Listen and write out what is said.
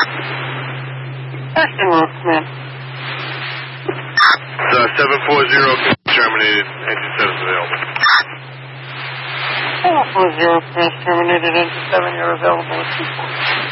Ashton Road, command. 740 terminated, engine 7 is available. 740, command terminated, engine 7, you're available at 240.